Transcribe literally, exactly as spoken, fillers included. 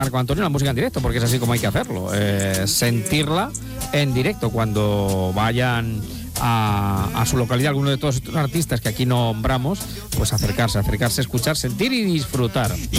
Marco Antonio la música en directo, porque es así como hay que hacerlo, eh, sentirla en directo cuando vayan a, a su localidad, alguno de todos estos artistas que aquí nombramos, pues acercarse, acercarse, escuchar, sentir y disfrutar.